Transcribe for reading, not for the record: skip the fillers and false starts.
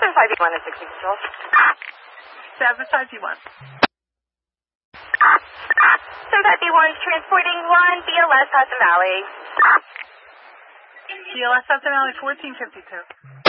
75B1 is 60 control. 75B1. 75B1 is transporting 1 BLS Hudson Valley. BLS Hudson Valley 1452.